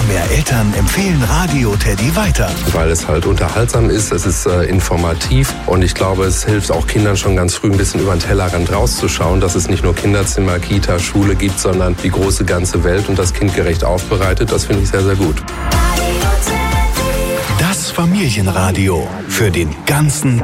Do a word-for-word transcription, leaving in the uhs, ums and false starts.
Immer mehr Eltern empfehlen Radio Teddy weiter. Weil es halt unterhaltsam ist, es ist äh, informativ und ich glaube, es hilft auch Kindern schon ganz früh ein bisschen über den Tellerrand rauszuschauen, dass es nicht nur Kinderzimmer, Kita, Schule gibt, sondern die große ganze Welt und das kindgerecht aufbereitet. Das finde ich sehr, sehr gut. Das Familienradio für den ganzen